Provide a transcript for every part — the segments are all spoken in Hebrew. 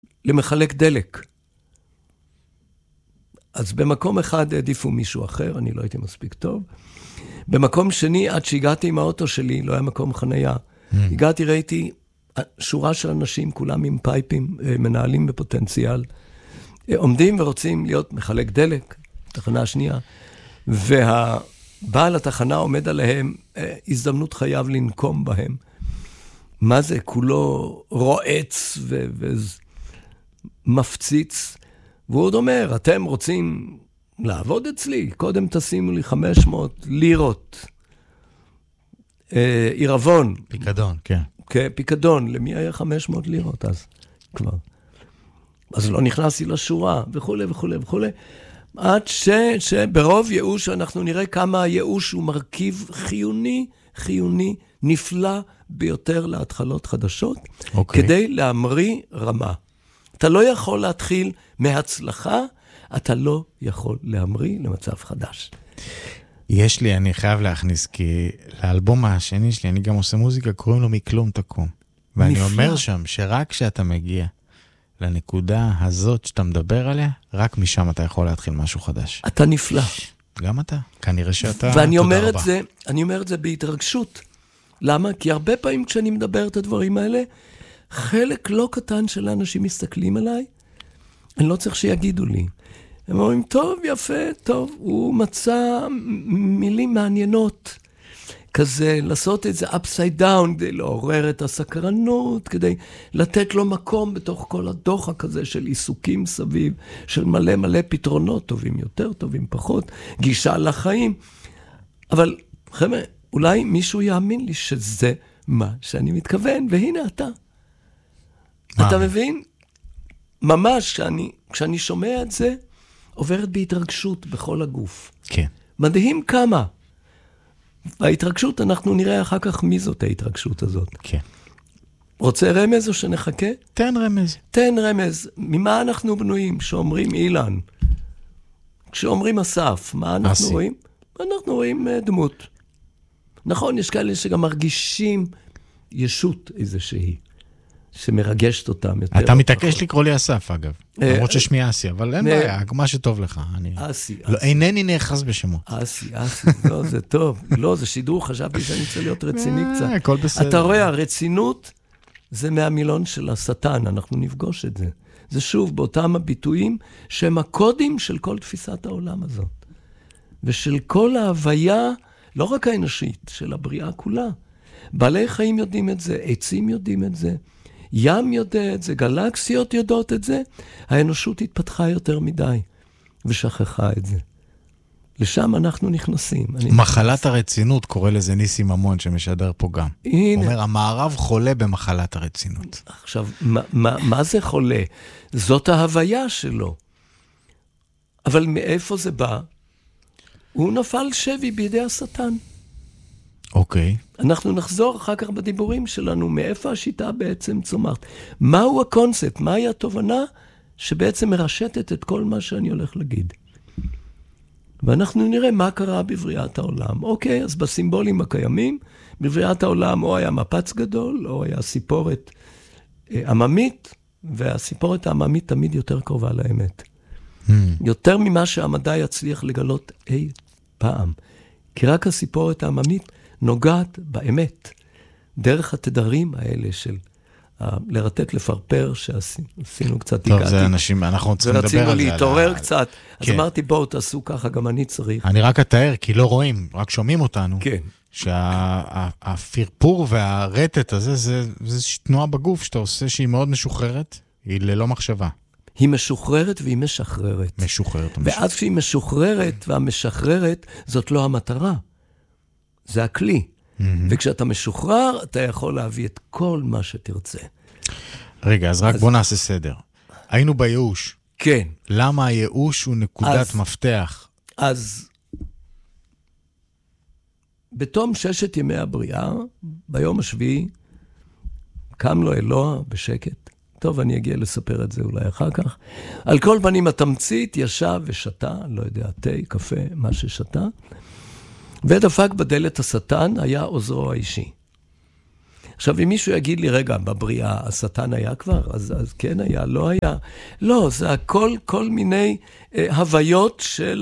למחלק דלק. אז במקום אחד העדיפו מישהו אחר, אני לא הייתי מספיק טוב. במקום שני, עד שהגעתי עם האוטו שלי, לא היה מקום חנייה. הגעתי, ראיתי שורה של אנשים, כולם עם פייפים, מנהלים בפוטנציאל, עומדים ורוצים להיות מחלק דלק, תחנה השנייה, והבעל התחנה עומד עליהם, הזדמנות חייב לנקום בהם. מה זה? כולו רועץ ומפציץ, והוא עוד אומר, אתם רוצים לעבוד אצלי? קודם תשימו לי 500 לירות. עירבון. פיקדון, כן. כן, פיקדון. למי היה 500 לירות אז? כבר. אז לא נכנסתי לשורה, וכו' וכו' וכו'. עד שברוב ייאוש אנחנו נראה כמה הייאוש הוא מרכיב חיוני, נפלא ביותר להתחלות חדשות, כדי להמריא רמה. אתה לא יכול להתחיל מהצלחה, אתה לא יכול להמריא למצב חדש. יש לי, אני חייב להכניס, כי לאלבום השני שלי, אני גם עושה מוזיקה, קוראים לו מכלום תקום. ואני אומר שם, שרק כשאתה מגיע לנקודה הזאת שאתה מדבר עליה, רק משם אתה יכול להתחיל משהו חדש. אתה נפלא. גם אתה. כנראה שאתה... ואני אומר את זה בהתרגשות. למה? כי הרבה פעמים כשאני מדבר את הדברים האלה, חלק לא קטן של האנשים מסתכלים עליי, אני לא צריך שיגידו לי. הם אומרים, טוב, יפה, טוב, הוא מצא מילים מעניינות, כזה, לעשות את זה upside down, כדי לעורר את הסקרנות, כדי לתת לו מקום בתוך כל הדוחק הזה של עיסוקים סביב, של מלא פתרונות, טובים יותר, טובים פחות, גישה לחיים. אבל, חבר'ה, אולי מישהו יאמין לי שזה מה שאני מתכוון, והנה אתה. אתה מבין? ממש, כשאני שומע את זה, עוברת בהתרגשות בכל הגוף. כן. מדהים כמה. בהתרגשות אנחנו נראה אחר כך מי זאת ההתרגשות הזאת. כן. רוצה רמז או שנחכה? תן רמז. תן רמז. ממה אנחנו בנויים? כשאומרים אילן. כשאומרים אסף, מה אנחנו רואים? אנחנו רואים דמות. נכון, יש כאלה שגם מרגישים ישות איזושהי. שמרגשת אותם יותר. אתה מתעקש לקרוא לי אסף, אגב. למרות ששמי אסי, אבל אין בעיה, מה שטוב לך. אסי. אינני נאחז בשמו. אסי. לא, זה טוב. לא, זה שידור, חשבתי שאני צריך להיות רציני קצת. הכל בסדר. אתה רואה, הרצינות זה מהמילון של השטן, אנחנו נפגוש את זה. זה שוב, באותם הביטויים, שהם הקודים של כל תפיסת העולם הזאת. ושל כל ההוויה, לא רק האנושית, של הבריאה כולה. בעלי חיים יודעים את זה, עצים יודעים את זה, ים יודע את זה, גלקסיות יודעות את זה, האנושות התפתחה יותר מדי, ושכחה את זה. לשם אנחנו נכנסים. מחלת הרצינות, קורא לזה ניסי ממון שמשדר פה גם. הנה. אומר, המערב חולה במחלת הרצינות. עכשיו, מה זה חולה? זאת ההוויה שלו. אבל מאיפה זה בא? הוא נפל שבי בידי השטן. אוקיי. אנחנו נחזור אחר כך בדיבורים שלנו, מאיפה השיטה בעצם צומחת. מהו הקונספט? מהי התובנה שבעצם מרשתת את כל מה שאני הולך להגיד. ואנחנו נראה מה קרה בבריאת העולם. אוקיי, אז בסימבולים הקיימים, בבריאת העולם או היה מפץ גדול, או היה סיפורת עממית, והסיפורת העממית תמיד יותר קרובה לאמת. יותר ממה שהמדע יצליח לגלות אי פעם. כי רק הסיפורת העממית נוגעת באמת, דרך התדרים האלה של לרטט לפרפר שעשינו קצת טוב, זה אנשים, אנחנו צריכים לדבר על זה. ורצינו להתעורר קצת, אז אמרתי בואו תעשו ככה, גם אני צריך. אני רק אתאר, כי לא רואים, רק שומעים אותנו. כן. שהפרפור והרטט הזה, זה תנועה בגוף שאתה עושה שהיא מאוד משוחררת, היא ללא מחשבה. היא משוחררת והיא משחררת. משוחררת. ואז כשהיא משוחררת והמשחררת, זאת לא המטרה. זה הכלי. וכשאתה משוחרר, אתה יכול להביא את כל מה שתרצה. רגע, אז רק בוא נעשה סדר. היינו בייאוש. כן. למה הייאוש הוא נקודת מפתח? אז בתום 6 ימי הבריאה, ביום השביעי, קם לו אלוה בשקט. טוב, אני אגיע לספר את זה אולי אחר כך. על כל פנים, התמצית ישב ושתה, לא יודע, תה, קפה, מה ששתה, ודפק בדלת השטן היה עוזרו האישי. עכשיו, אם מישהו יגיד לי, רגע, בבריאה, השטן היה כבר? אז כן היה, לא היה. לא, זה הכל, כל מיני הוויות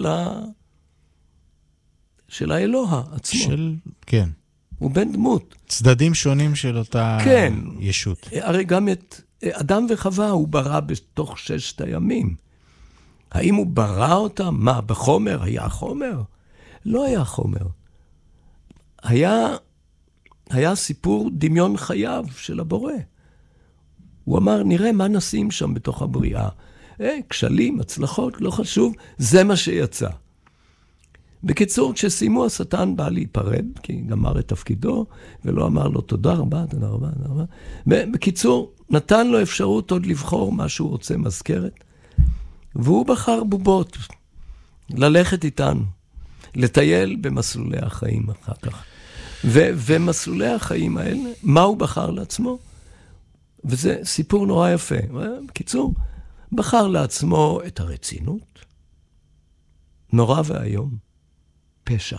של האלוה עצמו. כן. הוא בן דמות. צדדים שונים של אותה כן. ישות. הרי גם את אדם וחווה הוא ברא בתוך 6 הימים. האם הוא ברא אותם? מה, בחומר? היה חומר? לא היה חומר. היה סיפור דמיון חייו של הבורא. הוא אמר, נראה מה נשים שם בתוך הבריאה. כשלים, הצלחות, לא חשוב, זה מה שיצא. בקיצור, כשסיימו השטן בא להיפרד, כי גמר את תפקידו, ולא אמר לו תודה רבה, תודה רבה, תודה רבה. בקיצור, נתן לו אפשרות עוד לבחור מה שהוא רוצה, מזכרת, והוא בחר בובות, ללכת איתנו, לטייל במסלולי החיים אחר כך. ומסלולי החיים האלה, מה הוא בחר לעצמו? וזה סיפור נורא יפה. בקיצור, בחר לעצמו את הרצינות, נורא והיום, פשע.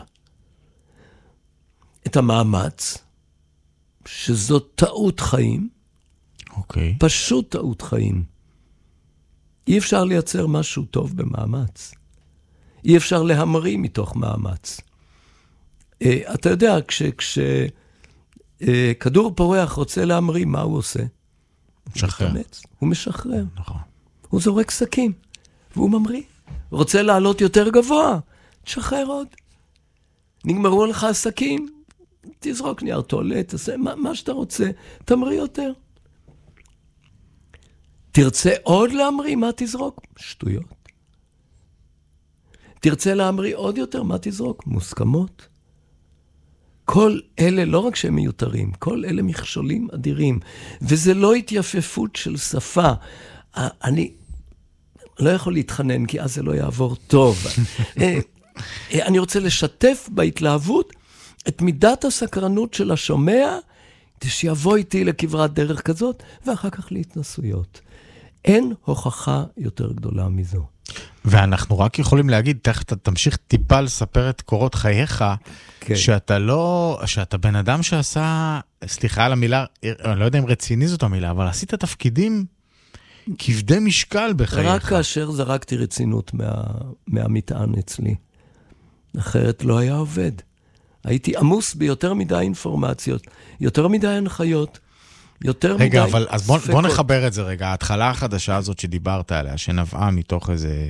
את המאמץ, שזו טעות חיים, אוקיי. פשוט טעות חיים. אי אפשר לייצר משהו טוב במאמץ. אי אפשר להמריא מתוך מאמץ. אתה יודע, כשכדור פורח רוצה להמריא, מה הוא עושה? משחרר. הוא משחרר. נכון. הוא זורק סכין, והוא ממריא. רוצה לעלות יותר גבוה, תשחרר עוד. נגמרו לך הסכין, תזרוק נייר טואלט, תעשה מה שאתה רוצה, תמריא יותר. תרצה עוד להמריא, מה תזרוק? שטויות. תרצה להמריא עוד יותר, מה תזרוק? מוסכמות. כל אלה לא רק שהם מיותרים, כל אלה מכשולים אדירים, וזה לא התייפפות של שפה. אני לא יכול להתחנן, כי אז זה לא יעבור טוב. אני רוצה לשתף בהתלהבות את מידת הסקרנות של השומע, כדי שיבוא איתי לכברת דרך כזאת, ואחר כך להתנסויות. אין הוכחה יותר גדולה מזו. ואנחנו רק יכולים להגיד, תכף אתה תמשיך טיפה לספר את קורות חייך, כן. שאתה בן אדם שעשה, סליחה על המילה, אני לא יודע אם רציני זאת המילה, אבל עשית תפקידים כבדי משקל בחייך. רק כאשר זרקתי רצינות מהמטען אצלי. אחרת לא היה עובד. הייתי עמוס ביותר מדי אינפורמציות, יותר מדי הנחיות, יותר מדי רגע, אבל אז בוא נחבר את זה רגע. ההתחלה החדשה הזאת שדיברת עליה, שנבעה מתוך איזה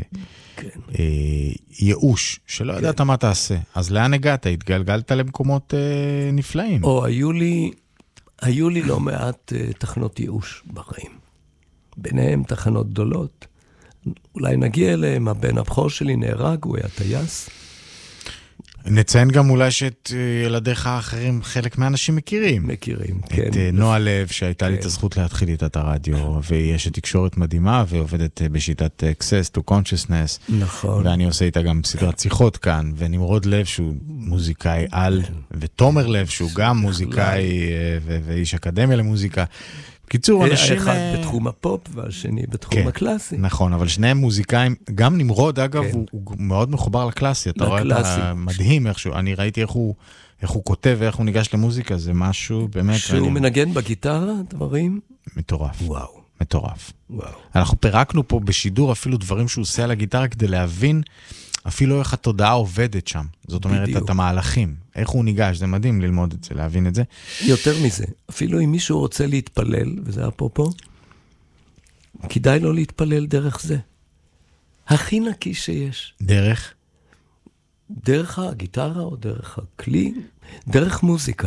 ייאוש, שלא ידעת מה תעשה. אז לאן הגעת? התגלגלת למקומות נפלאים. או, היו לי לא מעט תחנות ייאוש בחיים. ביניהם תחנות גדולות. אולי נגיע אליהם, הבן הבכור שלי נהרג, הוא היה טייס. נציין גם אולי שאת ילדיך האחרים חלק מהאנשים מכירים. מכירים, כן. את נועה לב, שהייתה לי את הזכות להתחיל איתה את הרדיו, והיא אשת תקשורת מדהימה, ועובדת בשיטת Access to Consciousness. נכון. ואני עושה איתה גם סדרת שיחות כאן, ונמרוד לב, שהוא מוזיקאי על, ותומר לב, שהוא גם מוזיקאי ואיש אקדמיה למוזיקה. קיצור, אנשים... האחד בתחום הפופ והשני בתחום הקלאסי. נכון, אבל שניהם מוזיקאים, גם נמרוד, אגב, הוא מאוד מחובר לקלאסי. אתה רואה את מדהים איכשהו, אני ראיתי איך הוא כותב ואיך הוא ניגש למוזיקה, זה משהו באמת... שהוא מנגן בגיטרה, דברים? מטורף. וואו. מטורף. וואו. אנחנו פירקנו פה בשידור אפילו דברים שהוא עושה על הגיטרה, כדי להבין אפילו איך התודעה עובדת שם. זאת אומרת, את המהלכים. איך הוא ניגש, זה מדהים ללמוד את זה, להבין את זה. יותר מזה, אפילו אם מישהו רוצה להתפלל, וזה אפרופו, כדאי לו להתפלל דרך זה. הכי נקי שיש. דרך? דרך הגיטרה או דרך הכלי, דרך מוזיקה.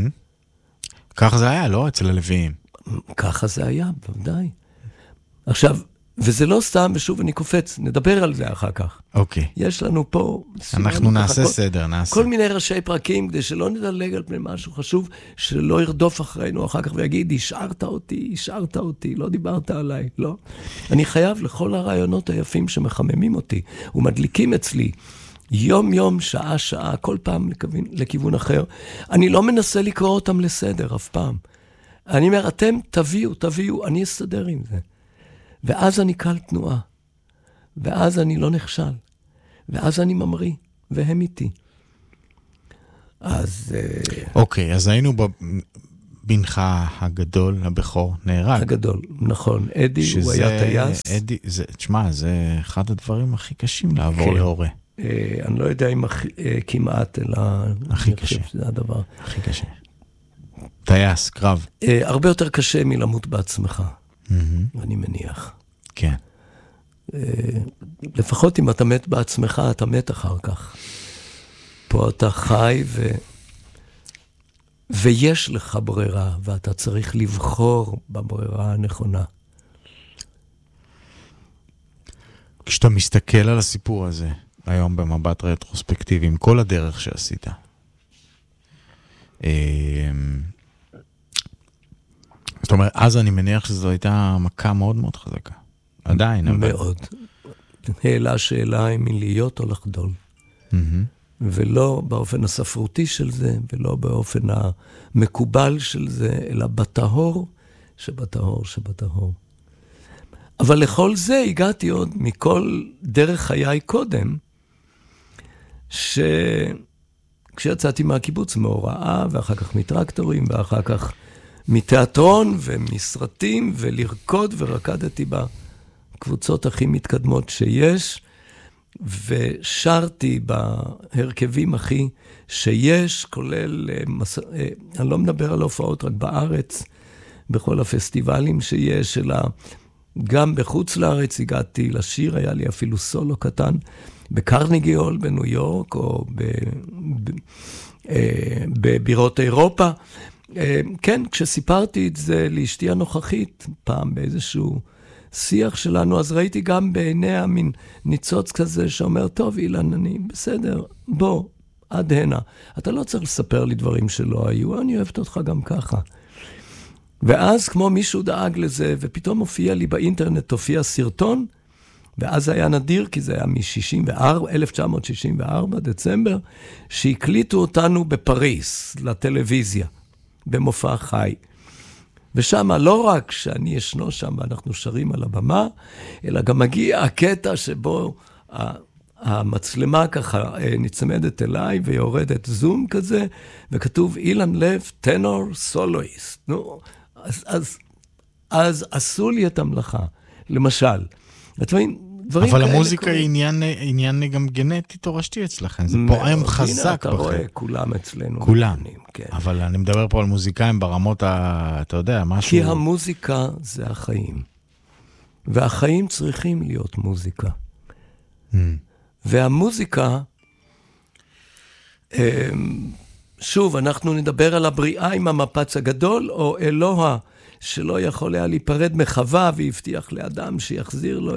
ככה זה היה, לא? אצל הלוויים. ככה זה היה, בוודאי. עכשיו, וזה לא סתם, ושוב אני קופץ, נדבר על זה אחר כך. אוקיי. יש לנו פה... אנחנו נעשה סדר, נעשה. כל מיני ראשי פרקים, כדי שלא נדלג על פני משהו חשוב, שלא ירדוף אחרינו אחר כך ויגיד, השארת אותי, לא דיברת עליי, לא. אני חייב לכל הרעיונות היפים שמחממים אותי, ומדליקים אצלי, יום, שעה, כל פעם לכיוון אחר. אני לא מנסה לקרוא אותם לסדר אף פעם. אני אומר, אתם תביאו, אני אסתדר עם זה. ואז אני קל תנועה, ואז אני לא נכשל, ואז אני ממריא, והם איתי. אז... אוקיי, אז היינו בנך הגדול, הבכור, נהרג. הגדול, נכון. אדי, הוא היה טייס. אדי, תשמע, זה אחד הדברים הכי קשים לעבור כן. להורה. אני לא יודע אם כמעט, אלא... הכי קשה. זה הדבר. הכי קשה. טייס, קרב. הרבה יותר קשה מלמות בעצמך, אני מניח. כן. לפחות אם אתה מת בעצמך, אתה מת אחר כך. פה אתה חי ויש לך ברירה, ואתה צריך לבחור בברירה הנכונה. כשאתה מסתכל על הסיפור הזה, היום במבט רטרוספקטיבי, עם כל הדרך שעשית, זאת אומרת, אז אני מניח שזו הייתה מכה מאוד מאוד חזקה. עדיין. מאוד. העלה שאלה אם להיות או לחדול. ולא באופן הספרותי של זה, ולא באופן המקובל של זה, אלא בטהור שבטהור שבטהור. אבל לכל זה הגעתי עוד מכל דרך חיי קודם, שכשיצאתי מהקיבוץ מהוראה, ואחר כך מטרקטורים, ואחר כך מתיאטרון ומסרטים, ולרקוד, ורקדתי בקבוצות הכי מתקדמות שיש, ושרתי בהרכבים הכי שיש, כולל, אני לא מדבר על הופעות רק בארץ, בכל הפסטיבלים שיש, אלא גם בחוץ לארץ הגעתי לשיר, היה לי אפילו סולו קטן, בקרניגי הול בניו יורק, או בבירות אירופה. כן, כשסיפרתי את זה לאשתי הנוכחית, פעם באיזשהו שיח שלנו, אז ראיתי גם בעיניה מין ניצוץ כזה שאומר, טוב אילן, אני בסדר, בוא, עד הנה. אתה לא צריך לספר לי דברים שלא היו, אני אוהבת אותך גם ככה. ואז כמו מישהו דאג לזה, ופתאום הופיע לי באינטרנט, הופיע סרטון, ואז היה נדיר, כי זה היה מ-1964, דצמבר, שהקליטו אותנו בפריס, לטלוויזיה, במופע חי. ושם לא רק שאני ישנו שם, ואנחנו שרים על הבמה, אלא גם מגיע הקטע שבו המצלמה ככה נצמדת אליי, ויורדת זום כזה, וכתוב אילן לב, טנור סולואיסט. נו, אז עשו לי את המלאכה, למשל. אבל המוזיקה היא עניין גם גנטי תורשתי אצלכם, זה פועם חזק בכם. אתה רואה, כולם אצלנו. כולם, אבל אני מדבר פה על מוזיקאים ברמות, אתה יודע, משהו... כי המוזיקה זה החיים, והחיים צריכים להיות מוזיקה. והמוזיקה, שוב, אנחנו נדבר על הבריאה עם המפץ הגדול, או אלוה, שלא יכול היה להיפרד מחווה, והבטיח לאדם שיחזיר לו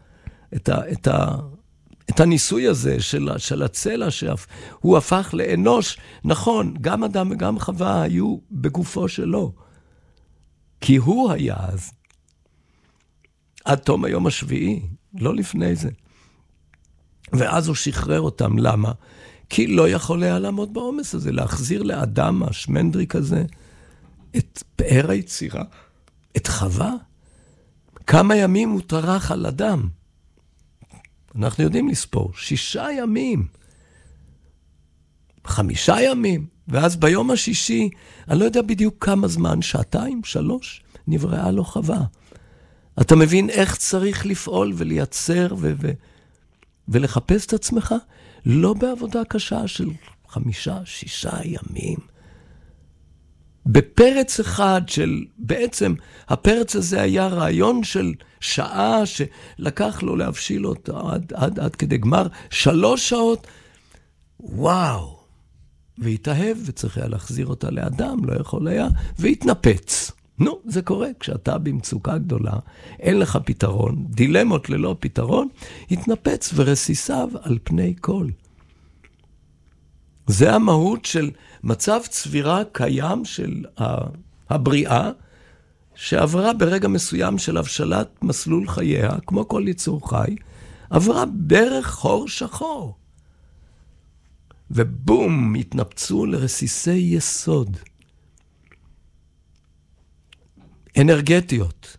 את הניסוי הזה של הצלע, שהוא הפך לאנוש. נכון, גם אדם וגם חווה היו בגופו שלו, כי הוא היה אז, עד תום היום השביעי, לא לפני זה. ואז הוא שחרר אותם. למה? כי לא יכול היה לעמוד בעומס הזה, להחזיר לאדם השמנדריק הזה את פאר היצירה, את חווה. כמה ימים הוא טרח על אדם? אנחנו יודעים לספור, 6 ימים, 5 ימים, ואז ביום השישי, אני לא יודע בדיוק כמה זמן, 2, 3, נבראה לו חווה. אתה מבין איך צריך לפעול ולייצר ולחפש את עצמך? לא בעבודה קשה של 5, 6 ימים. בפרץ אחד של, בעצם הפרץ הזה היה רעיון של שעה שלקח לו להבשיל אותו עד כדי גמר, 3 שעות, וואו, והתאהב וצריך היה להחזיר אותה לאדם, לא יכול היה, והתנפץ. נו, זה קורה, כשאתה במצוקה גדולה, אין לך פתרון, דילמות ללא פתרון, התנפץ ורסיסיו על פני כל. זה המהות של מצב צבירה קיים של הבריאה, שעברה ברגע מסוים של הבשלת מסלול חייה, כמו כל יצור חי, עברה דרך חור שחור. ובום, התנפצו לרסיסי יסוד. אנרגטיות.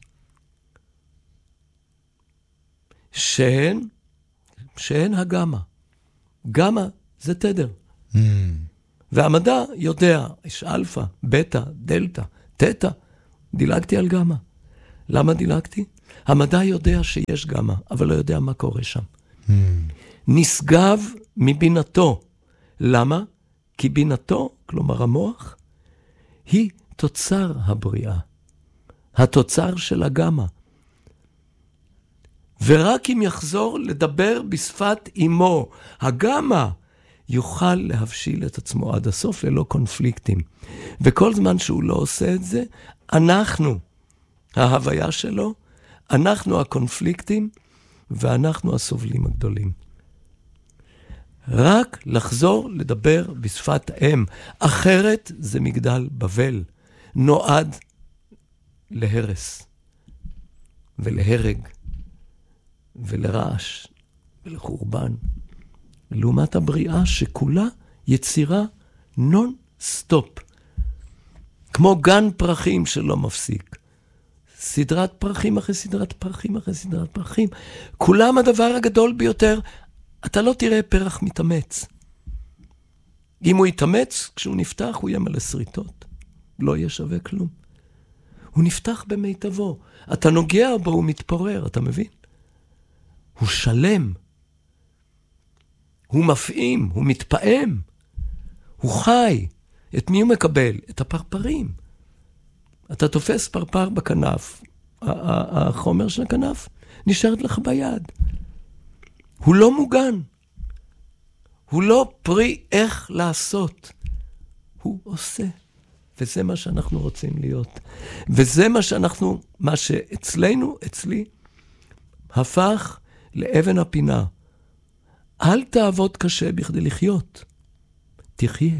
שהן הגמה. גמה זה תדר. והמדע יודע, יש אלפא, בטא, דלתא, תטא. דילגתי על גמא. למה דילגתי? המדע יודע שיש גמא, אבל לא יודע מה קורה שם. נשגב מבינתו. למה? כי בינתו, כלומר המוח, היא תוצר הבריאה. התוצר של הגמא. ורק אם יחזור לדבר בשפת אמו, הגמא יוכל להבשיל את עצמו עד הסוף ללא קונפליקטים. וכל זמן שהוא לא עושה את זה, אנחנו, ההוויה שלו, אנחנו הקונפליקטים, ואנחנו הסובלים הגדולים. רק לחזור לדבר בשפת אם, אחרת זה מגדל בבל, נועד להרס, ולהרג, ולרעש, ולחורבן. לעומת הבריאה שכולה יצירה נון סטופ, כמו גן פרחים שלא מפסיק. סדרת פרחים אחרי סדרת פרחים אחרי סדרת פרחים. כולם הדבר הגדול ביותר, אתה לא תראה פרח מתאמץ. אם הוא יתאמץ, כשהוא נפתח הוא יהיה מלא שריטות. לא יהיה שווה כלום. הוא נפתח במיטבו. אתה נוגע בו, הוא מתפורר, אתה מבין? הוא שלם. הוא מפעים, הוא מתפעם. הוא חי. את מי הוא מקבל? את הפרפרים. אתה תופס פרפר בכנף. החומר של הכנף נשארת לך ביד. הוא לא מוגן. הוא לא פרי איך לעשות. הוא עושה. וזה מה שאנחנו רוצים להיות. וזה מה שאצלנו, אצלי, הפך לאבן הפינה. אל תעבוד קשה בכדי לחיות. תחיה.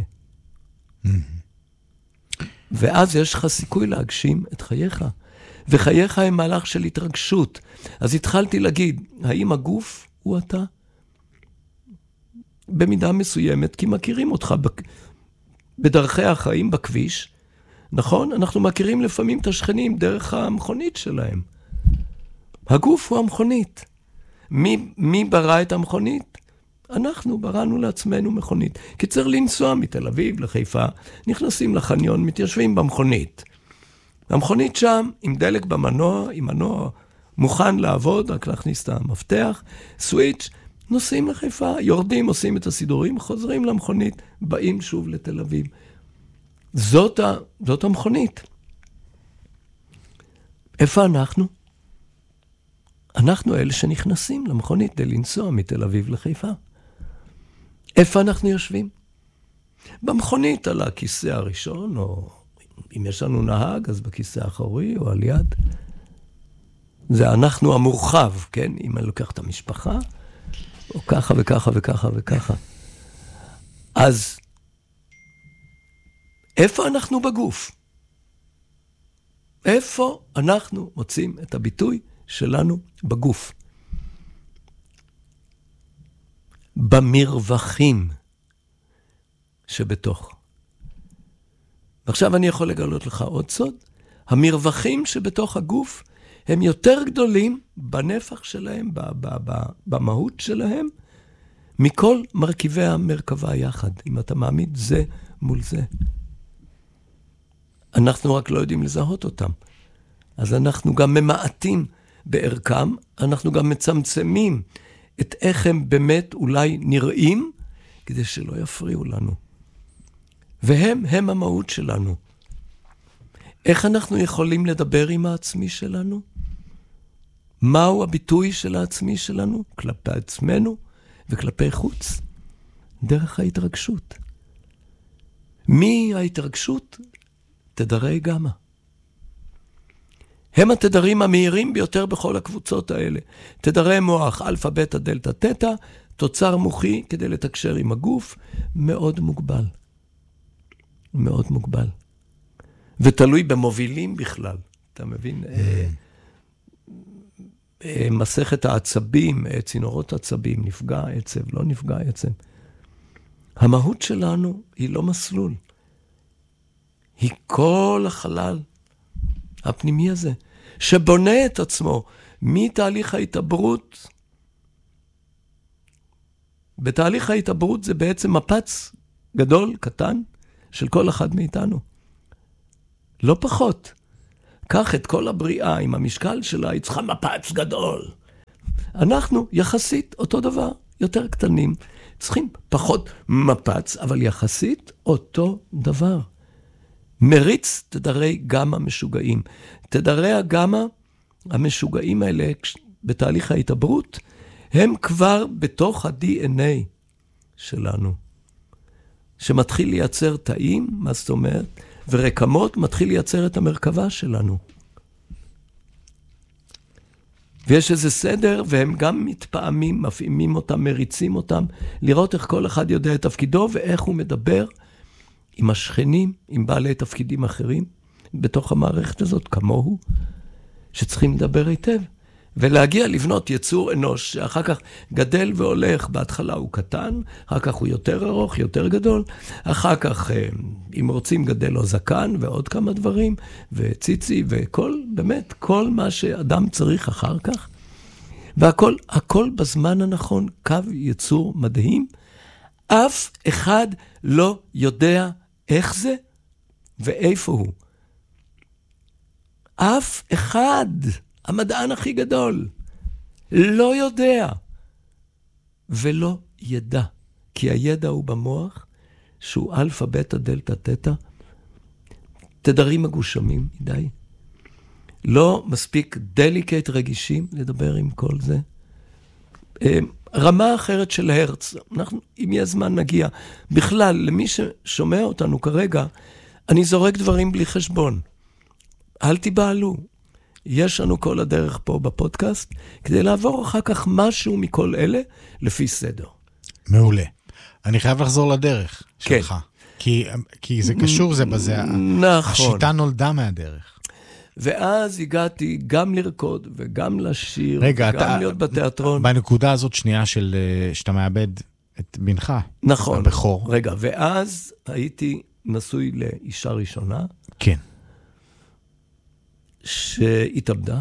ואז יש לך סיכוי להגשים את חייך. וחייך הם מהלך של התרגשות. אז התחלתי להגיד, האם הגוף הוא אתה? במידה מסוימת, כי מכירים אותך בדרכי החיים בכביש. נכון? אנחנו מכירים לפעמים את השכנים דרך המכונית שלהם. הגוף הוא המכונית. מי ברא את המכונית? אנחנו בראנו לעצמנו מכונית. כי צריך לנסוע מתל אביב לחיפה, נכנסים לחניון, מתיישבים במכונית. המכונית שם, עם דלק במנוע, עם מנוע מוכן לעבוד, רק להכניס את המפתח, סוויץ', נוסעים לחיפה, יורדים, עושים את הסידורים, חוזרים למכונית, באים שוב לתל אביב. זאת המכונית. איפה אנחנו? אנחנו אלה שנכנסים למכונית כדי לנסוע מתל אביב לחיפה. איפה אנחנו יושבים? במכונית על הכיסא הראשון, או אם יש לנו נהג, אז בכיסא האחורי או על יד. זה אנחנו המורחב, כן? אם אני לוקח את המשפחה, או ככה וככה וככה וככה. אז איפה אנחנו בגוף? איפה אנחנו מוצאים את הביטוי שלנו בגוף? במרווחים שבתוך. ועכשיו אני יכול לגלות לך עוד סוד. המרווחים שבתוך הגוף הם יותר גדולים בנפח שלהם, במהות שלהם, מכל מרכיבי המרכבה יחד. אם אתה מעמיד זה מול זה. אנחנו רק לא יודעים לזהות אותם. אז אנחנו גם ממעטים בערכם, אנחנו גם מצמצמים את איך הם באמת אולי נראים, כדי שלא יפריעו לנו. והם המהות שלנו. איך אנחנו יכולים לדבר עם העצמי שלנו? מהו הביטוי של העצמי שלנו? כלפי עצמנו וכלפי חוץ? דרך ההתרגשות. מי ההתרגשות? תדרי גמא. הם התדרים המהירים ביותר בכל הקבוצות האלה. תדרי מוח, אלפא, בטא, דלתא, תטא, תוצר מוחי כדי לתקשר עם הגוף, מאוד מוגבל. מאוד מוגבל. ותלוי במובילים בכלל. אתה מבין? מסכת העצבים, צינורות עצבים, נפגע עצב, לא נפגע עצב. המהות שלנו היא לא מסלול. היא כל החלל הפנימי הזה, שבונה את עצמו מתהליך ההתעברות. בתהליך ההתעברות זה בעצם מפץ גדול, קטן, של כל אחד מאיתנו. לא פחות. קח את כל הבריאה עם המשקל שלה, היא צריכה מפץ גדול. אנחנו יחסית אותו דבר, יותר קטנים. צריכים פחות מפץ, אבל יחסית אותו דבר. מריץ תדרי גמא משוגעים. תדרי הגמא המשוגעים האלה, בתהליך ההתעברות, הם כבר בתוך ה-DNA שלנו. שמתחיל לייצר תאים, מה זאת אומרת? ורקמות מתחיל לייצר את המרכבה שלנו. ויש איזה סדר, והם גם מתפעמים, מפעימים אותם, מריצים אותם, לראות איך כל אחד יודע את תפקידו, ואיך הוא מדבר עם השכנים, עם בעלי תפקידים אחרים, בתוך המערכת הזאת, כמוהו, שצריכים לדבר היטב. ולהגיע לבנות יצור אנוש, שאחר כך גדל והולך, בהתחלה הוא קטן, אחר כך הוא יותר ארוך, יותר גדול, אחר כך, אם רוצים, גדל לו זקן, ועוד כמה דברים, וציצי, וכל, באמת, כל מה שאדם צריך אחר כך, והכל בזמן הנכון, קו יצור מדהים, אף אחד לא יודע איך זה, ואיפה הוא. אף אחד, המדען הכי גדול, לא יודע ולא ידע, כי הידע הוא במוח, שהוא אלפא, בטא, דלתא, תטא, תדרים מגושמים מדי. לא מספיק דליקט רגישים לדבר עם כל זה. רמה אחרת של הרץ, אנחנו, אם יהיה זמן נגיע. בכלל, למי ששומע אותנו כרגע, אני זורק דברים בלי חשבון. אל תיבעלו. יש לנו כל הדרך פה בפודקאסט, כדי לעבור אחר כך משהו מכל אלה, לפי סדר. מעולה. אני חייב לחזור לדרך שלך. כי זה קשור זה בזה. נכון. השיטה נולדה מהדרך. ואז הגעתי גם לרקוד, וגם לשיר, וגם להיות בתיאטרון. בנקודה הזאת שנייה של שאתה מאבד את בנך. נכון. הבכור. רגע, ואז הייתי נשוי לאישה ראשונה. כן. שהתאבדה.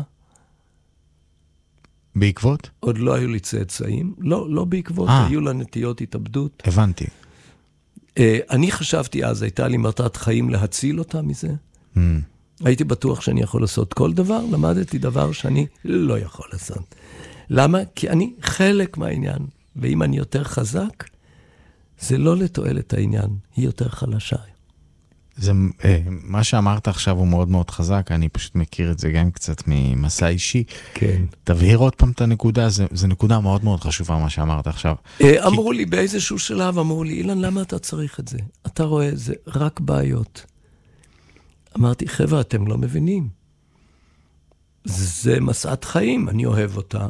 בעקבות? עוד לא היו לי צאצאים. לא בעקבות, היו לה נטיות התאבדות. הבנתי. אני חשבתי אז, הייתה לי מטרת חיים להציל אותה מזה. הייתי בטוח שאני יכול לעשות כל דבר, למדתי דבר שאני לא יכול לעשות. למה? כי אני חלק מהעניין, ואם אני יותר חזק, זה לא לתועלת העניין, היא יותר חלשה. זה, מה שאמרת עכשיו הוא מאוד מאוד חזק, אני פשוט מכיר את זה גם קצת ממסע אישי. כן. תבהיר עוד פעם את הנקודה, זה נקודה מאוד מאוד חשובה מה שאמרת עכשיו. אמרו לי באיזשהו שלב, אמרו לי, אילן, למה אתה צריך את זה? אתה רואה, זה רק בעיות. אמרתי, חבר'ה, אתם לא מבינים. זה מסעת חיים, אני אוהב אותה,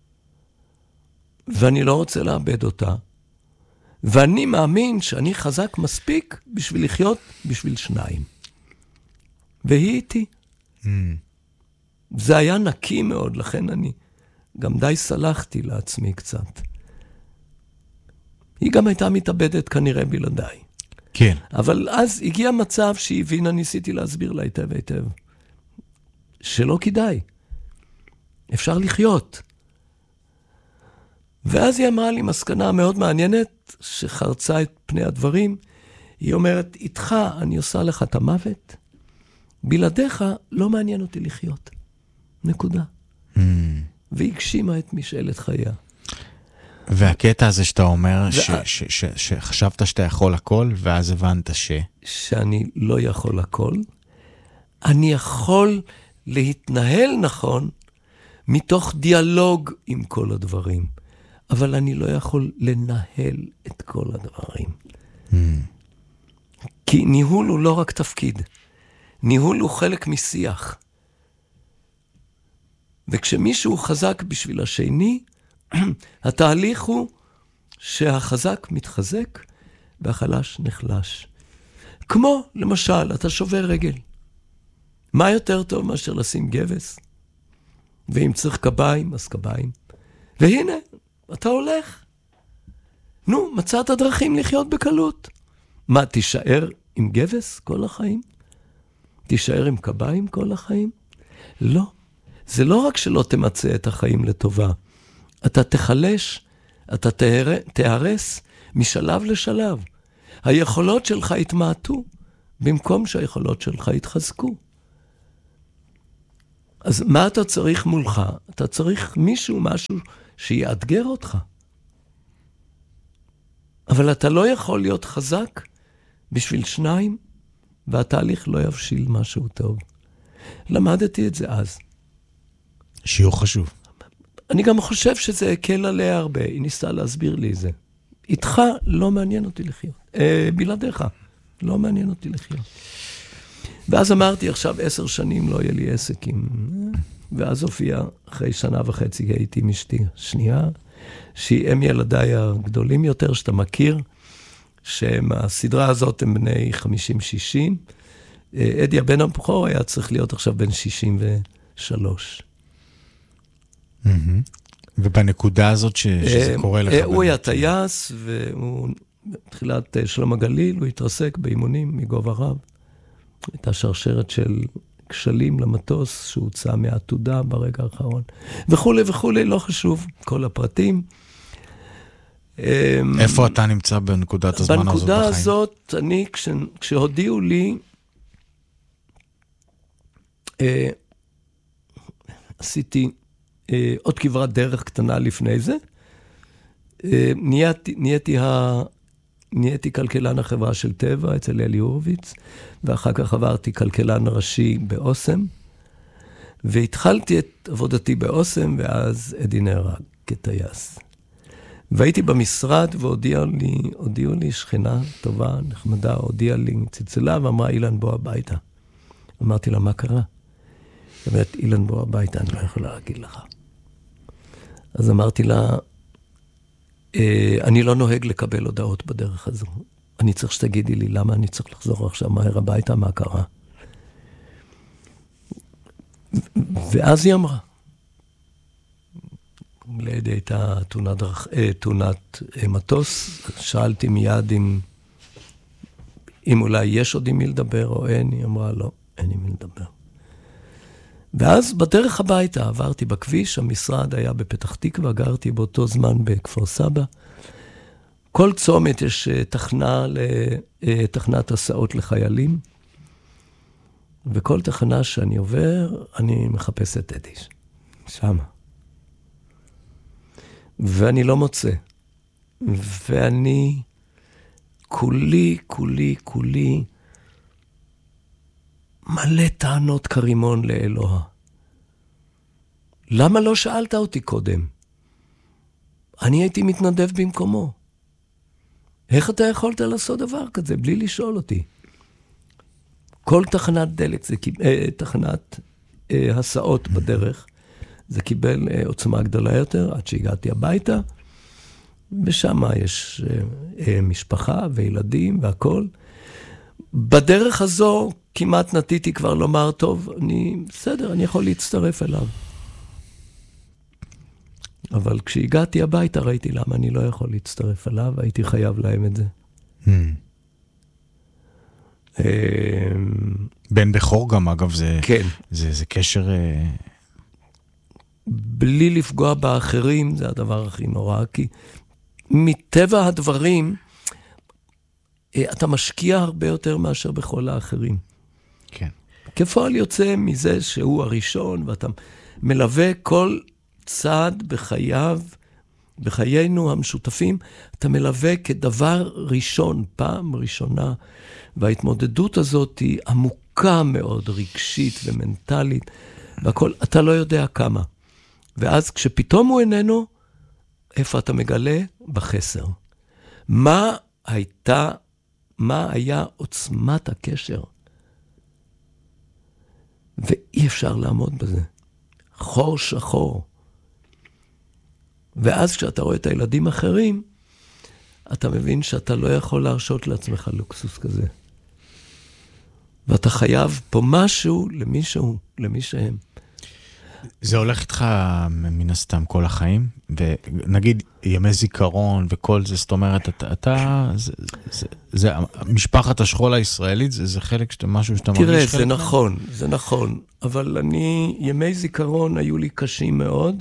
ואני לא רוצה לאבד אותה. ואני מאמין שאני חזק מספיק בשביל לחיות בשביל שניים. והיא איתי. זה היה נקי מאוד, לכן אני גם די סלחתי לעצמי קצת. היא גם הייתה מתאבדת כנראה בלעדיי. כן. אבל אז הגיע מצב שהיא הבינה, ניסיתי להסביר לה היטב היטב, שלא כדאי. אפשר לחיות. ואז היא אמרה לי מסקנה מאוד מעניינת, שחרצה את פני הדברים. היא אומרת, איתך אני עושה לך את המוות, בלעדיך לא מעניין אותי לחיות. נקודה. והיא הגשימה את משאלת חייה. והקטע הזה שאתה אומר, שחשבת שאתה יכול הכל, ואז הבנת שאני לא יכול הכל. אני יכול להתנהל נכון, מתוך דיאלוג עם כל הדברים. אבל אני לא יכול לנהל את כל הדברים. כי ניהול הוא לא רק תפקיד. ניהול הוא חלק משיח. וכשמישהו חזק בשביל השני, התהליך הוא שהחזק מתחזק והחלש נחלש. כמו, למשל, אתה שובר רגל. מה יותר טוב מאשר לשים גבס? ואם צריך קביים, אז קביים. והנה, אתה הולך. נו, מצאת דרכים לחיות בקלות. מה, תישאר עם גבס כל החיים? תישאר עם קביים כל החיים? לא. זה לא רק שלא תמצא את החיים לטובה. אתה תחלש, אתה תהרס משלב לשלב. היכולות שלך התמעטו, במקום שהיכולות שלך התחזקו. אז מה אתה צריך מולך? אתה צריך משהו שיאתגר אותך. אבל אתה לא יכול להיות חזק בשביל שניים, והתהליך לא יבשיל משהו טוב. למדתי את זה אז. שיעור חשוב. אני גם חושב שזה הקל עליה הרבה. היא ניסתה להסביר לי את זה. איתך לא מעניין אותי לחיות. בלעדיך, לא מעניין אותי לחיות. ואז אמרתי, עכשיו 10 שנים לא יהיה לי עסק עם... ואז הופיע, אחרי 1.5 שנה הייתי עם אשתי שנייה, שהיא אם ילדיי הגדולים יותר, שאתה מכיר, שהסדרה הזאת הם בני 50-60. אדי הבן הבכור היה צריך להיות עכשיו בן 63. ובנקודה הזאת שזה קורה לך... הוא היה טייס, והוא בתחילת שלום הגליל, הוא התרסק באימונים מגובה רב. הייתה שרשרת של כשלים למטוס, שהוצא מהעתודה ברגע האחרון. וכולי וכולי, לא חשוב, כל הפרטים. איפה אתה נמצא בנקודת הזמן הזאת בחיים? בנקודה הזאת, אני, כשהודיעו לי, עשיתי עוד כברת דרך קטנה לפני זה, נהייתי כלכלן החברה של טבע אצל אלי הורוביץ, ואחר כך עברתי כלכלן ראשי באוסם, והתחלתי את עבודתי באוסם, ואז אדי נהרג כטייס. והייתי במשרד, והודיעו לי שכנה טובה, נחמדה, הודיעה לי, צלצלה, ואמרה, אילן, בוא הביתה. אמרתי לה, מה קרה? היא אומרת, אילן, בוא הביתה, אני לא יכולה להגיד לך. אז אמרתי לה, אני לא נוהג לקבל הודעות בדרך הזו. אני צריך שתגידי לי למה אני צריך לחזור עכשיו מהר הביתה, מה קרה. ואז היא אמרה, לידי הייתה תאונת מטוס, שאלתי מיד אם אולי יש עוד עם מי לדבר או אין, היא אמרה לא, אין עם מי לדבר. ואז בדרך הביתה עברתי בכביש, המשרד היה בפתח תקווה, גרתי באותו זמן בכפר סבא. כל צומת יש תחנת הסעות לחיילים, וכל תחנה שאני עובר, אני מחפש את אדי. שמה. ואני לא מוצא. ואני כולי מלא טענות קרימון לאלוה. למה לא שאלת אותי קודם? אני הייתי מתנדב במקומו. איך אתה יכולת לעשות דבר כזה בלי לשאול אותי? כל תחנת דלק, תחנת הסעות בדרך, זה קיבל עוצמה גדולה יותר, עד שהגעתי הביתה, ושם יש משפחה וילדים והכל. בדרך הזו כמעט נתיתי כבר לומר, טוב, בסדר, אני יכול להצטרף אליו. אבל כשהגעתי הביתה ראיתי למה אני לא יכול להצטרף אליו, הייתי חייב להם את זה. בן בכור גם, אגב, זה קשר... בלי לפגוע באחרים, זה הדבר הכי נורא, כי מטבע הדברים, אתה משקיע הרבה יותר מאשר בכל האחרים. כן. כפועל יוצא מזה שהוא הראשון, ואתה מלווה כל צעד בחיינו המשותפים, אתה מלווה כדבר ראשון, פעם ראשונה, וההתמודדות הזאת היא עמוקה מאוד, רגשית ומנטלית, והכל, אתה לא יודע כמה. ואז כשפתאום הוא איננו, איפה אתה מגלה? בחסר. מה היה עוצמת הקשר? ואי אפשר לעמוד בזה. חור שחור. ואז כשאתה רואה את הילדים אחרים, אתה מבין שאתה לא יכול להרשות לעצמך לוקסוס כזה. ואתה חייב פה משהו למישהו, למי שהם. זה הולך איתך מן הסתם כל החיים, ונגיד ימי זיכרון וכל זה, זאת אומרת, זה משפחת השכול הישראלית, זה חלק משהו שאתה מרגיש חלק? תראה, זה נכון, אבל ימי זיכרון היו לי קשים מאוד,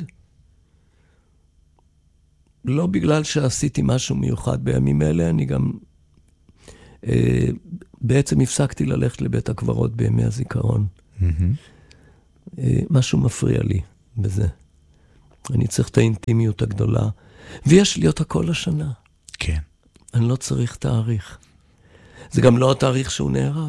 לא בגלל שעשיתי משהו מיוחד בימים אלה, אני גם בעצם הפסקתי ללכת לבית הקברות בימי הזיכרון. משהו מפריע לי בזה. אני צריך את האינטימיות הגדולה, ויש לי אותה כל השנה. כן. אני לא צריך תאריך. זה גם לא התאריך שהוא נהרג.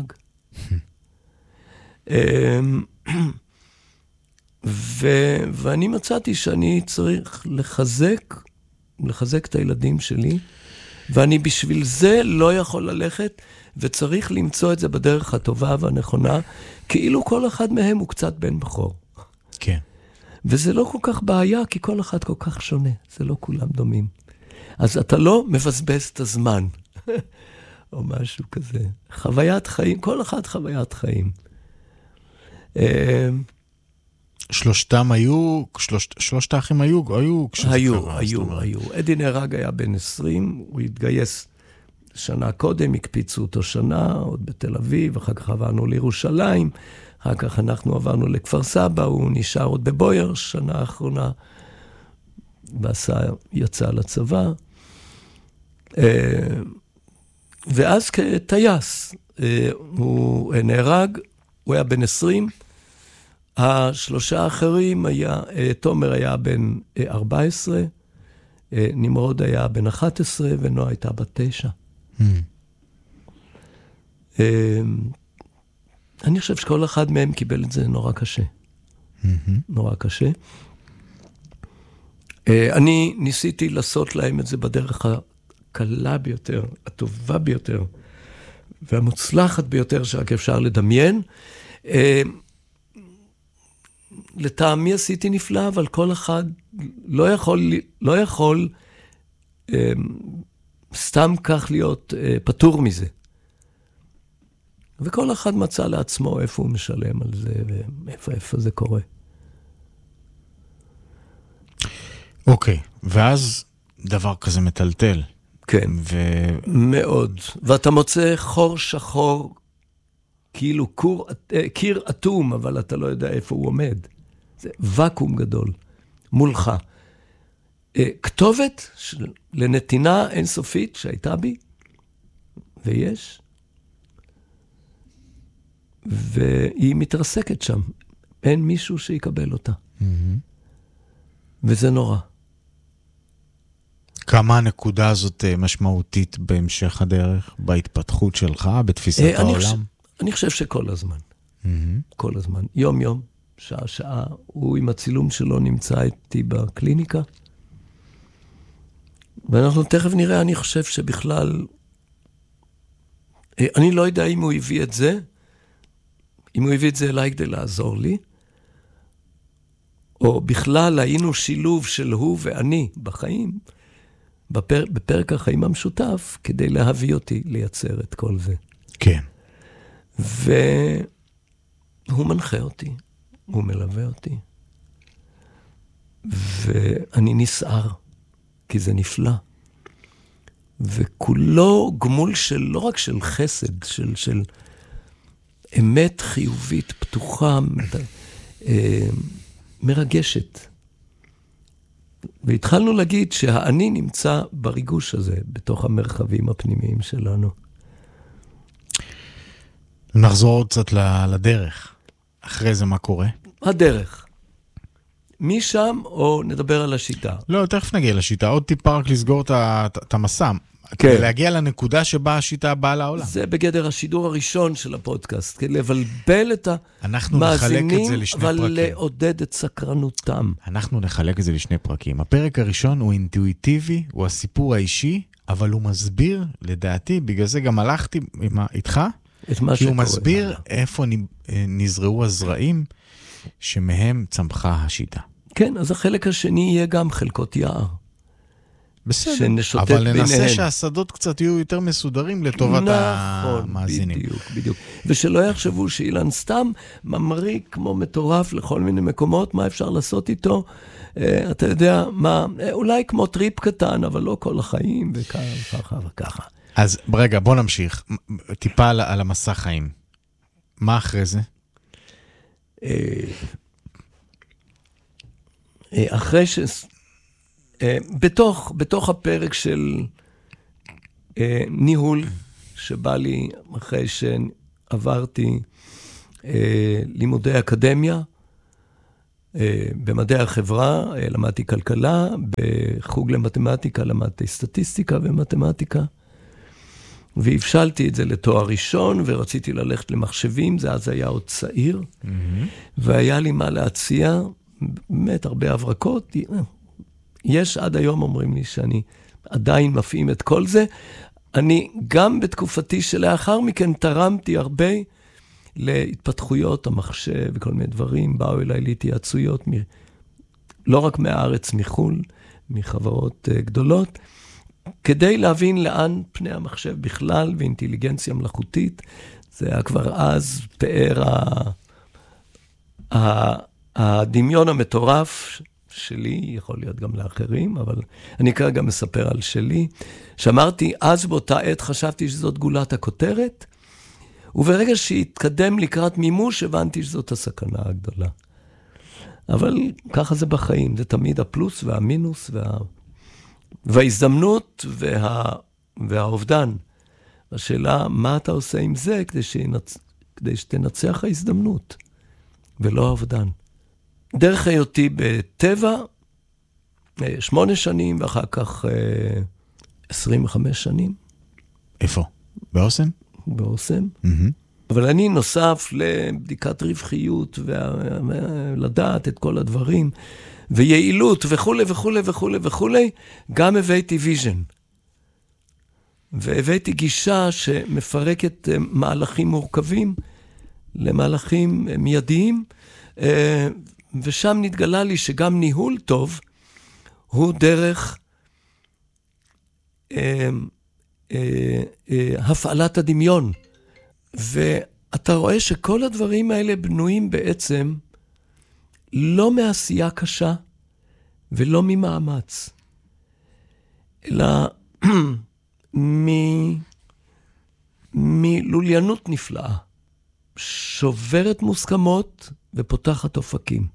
ואני מצאתי שאני צריך לחזק את הילדים שלי, ואני בשביל זה לא יכול ללכת, וצריך למצוא את זה בדרך הטובה והנכונה, כאילו כל אחד מהם הוא קצת בן בכור. כן. וזה לא כל כך בעיה, כי כל אחד כל כך שונה. זה לא כולם דומים. אז אתה לא מבזבז את הזמן. או משהו כזה. חוויית חיים, כל אחד חוויית חיים. שלושתם היו, שלושת האחים היו כשזה קרה. היו. אדי נהרג היה בן 20, הוא התגייס שנה קודם, הקפיצו אותו שנה, עוד בתל אביב, אחר כך עברנו לירושלים, אחר כך אנחנו עברנו לכפר סבא, הוא נשאר עוד בבויר, שנה האחרונה, יצא לצבא. ואז כטייס, הוא נהרג, הוא היה בן 20, השלושה האחרים, תומר היה בן 14, נמרוד היה בן 11, ונועה הייתה בת 9. אני חושב שכל אחד מהם קיבל את זה נורא קשה. נורא קשה. אני ניסיתי לעשות להם את זה בדרך הקלה ביותר, הטובה ביותר, והמוצלחת ביותר שרק אפשר לדמיין. לטעמי עשיתי נפלא, אבל כל אחד לא יכול סתם כך להיות פטור מזה. וכל אחד מצא לעצמו איפה הוא משלם על זה, ואיפה זה קורה. אוקיי, ואז דבר כזה מטלטל. כן, מאוד. ואתה מוצא חור שחור, כאילו קיר אטום, אבל אתה לא יודע איפה הוא עומד. זה וקום גדול, מולך. כתובת לנתינה אינסופית שהייתה בי, ויש, והיא מתרסקת שם. אין מישהו שיקבל אותה. וזה נורא. כמה הנקודה הזאת משמעותית בהמשך הדרך, בהתפתחות שלך, בתפיסת העולם? אני חושב שכל הזמן. כל הזמן. יום יום, שעה שעה. הוא עם הצילום שלו נמצא איתי בקליניקה. ואנחנו תכף נראה, אני חושב שבכלל, אני לא יודע אם הוא הביא את זה, אם הוא הביא את זה אליי כדי לעזור לי, או בכלל היינו שילוב של הוא ואני בחיים, בפרק החיים המשותף, כדי להביא אותי לייצר את כל זה. כן. והוא מנחה אותי, הוא מלווה אותי, ואני נסער, כי זה נפלא. וכולו גמול של, לא רק של חסד, של אמת חיובית, פתוחה, מרגשת. והתחלנו להגיד שהאני נמצא בריגוש הזה, בתוך המרחבים הפנימיים שלנו. נחזור עוד קצת לדרך. אחרי זה מה קורה? הדרך. משם או נדבר על השיטה? לא, תכף נגיע לשיטה. עוד טיפה רק לסגור את המסע. כדי להגיע לנקודה שבה השיטה באה לעולם. זה בגדר השידור הראשון של הפודקאסט, כדי לבלבל את המאזינים, אבל לעודד את סקרנותם. אנחנו נחלק את זה לשני פרקים. הפרק הראשון הוא אינטואיטיבי, הוא הסיפור האישי, אבל הוא מסביר, לדעתי, בגלל זה גם הלכתי איתך, כי הוא מסביר איפה נזרעו הזרעים שמהם צמחה השיטה. כן, אז החלק השני יהיה גם חלקות יער. בסדר, אבל ננסה שהשדות קצת יהיו יותר מסודרים לטובת המאזינים. בדיוק. ושלא יחשבו שאילן סתם ממריא כמו מטורף לכל מיני מקומות, מה אפשר לעשות איתו? אתה יודע, אולי כמו טריפ קטן, אבל לא כל החיים, וככה וככה. אז רגע, בוא נמשיך. טיפה על המסע חיים. מה אחרי זה? אחרי בתוך הפרק של ניהול שבא לי אחרי שעברתי לימודי אקדמיה, במדעי החברה למדתי כלכלה, בחוג למתמטיקה למדתי סטטיסטיקה ומתמטיקה, והבשלתי את זה לתואר ראשון, ורציתי ללכת למחשבים, זה אז היה עוד צעיר, והיה לי מה להציע, באמת הרבה הברקות, יש עד היום אומרים לי שאני עדיין מפעים את כל זה, אני גם בתקופתי שלאחר מכן תרמתי הרבה להתפתחויות המחשב וכל מיני דברים, באו אליי להתייעצויות, לא רק מהארץ, מחול, מחברות גדולות, כדי להבין לאן פני המחשב בכלל ואינטליגנציה מלאכותית, זה היה כבר אז פאר הדמיון המטורף שלי, יכול להיות גם לאחרים, אבל אני כרגע מספר על שלי, שאמרתי, אז באותה עת חשבתי שזאת גולת הכותרת, וברגע שהתקדם לקראת מימוש, הבנתי שזאת הסכנה הגדולה. אבל ככה זה בחיים, זה תמיד הפלוס והמינוס וההזדמנות והאובדן. השאלה, מה אתה עושה עם זה כדי שתנצח ההזדמנות, ולא האובדן. דרך היותי בטבע, 8 שנים, ואחר כך 25 שנים. איפה? באוסם? באוסם. אבל אני נוסף לבדיקת רווחיות, ולדעת את כל הדברים, ויעילות וכו' וכו' וכו' וכו', גם הבאתי ויז'ן. והבאתי גישה שמפרקת מהלכים מורכבים, למהלכים מיידיים, ושם נתגלה לי שגם ניהול טוב, הוא דרך הפעלת הדמיון. ואתה רואה שכל הדברים האלה בנויים בעצם לא מעשייה קשה ולא ממאמץ, אלא מלוליינות נפלאה, שוברת מוסכמות ופותחת אופקים.